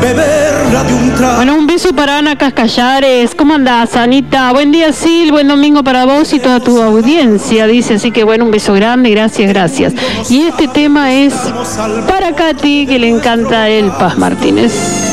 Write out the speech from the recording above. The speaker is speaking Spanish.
beberla de un trago. Bueno, un beso para Ana Cascallares. ¿Cómo andás, Anita? Buen día, Sil. Buen domingo para vos y toda tu audiencia, dice. Así que bueno, un beso grande. Gracias. Y este tema es para Katy, que le encanta el Paz Martínez.